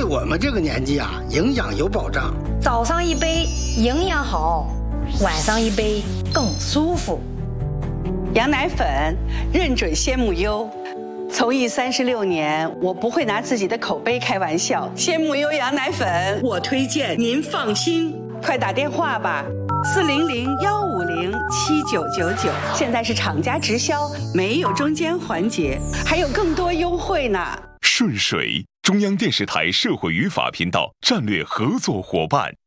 我们这个年纪啊，营养有保障。 早上一杯营养好，晚上一杯更舒服。 羊奶粉认准鲜母优，从艺36年，我不会拿自己的口碑开玩笑。鲜母优羊奶粉，我推荐，您放心。快打电话吧，400-150-7999，现在是厂家直销，没有中间环节，还有更多优惠呢。 顺水，中央电视台社会与法频道战略合作伙伴。